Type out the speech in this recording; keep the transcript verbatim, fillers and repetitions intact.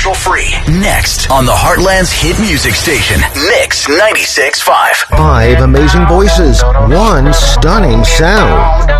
commercial free. Next on the Heartland's hit music station, Mix ninety-six point five. Five amazing voices, one stunning sound.